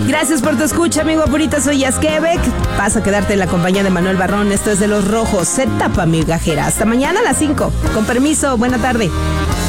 Gracias por tu escucha, amigo Purita. Soy Yazquebek. Vas a quedarte en la compañía de Manuel Barrón. Esto es de Los Rojos. Se tapa mi gajera. Hasta mañana a las 5. Con permiso. Buena tarde.